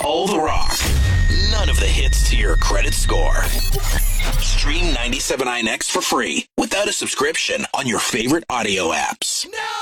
All the rock. None of the hits to your credit score. Stream 97i Next for free without a subscription on your favorite audio apps.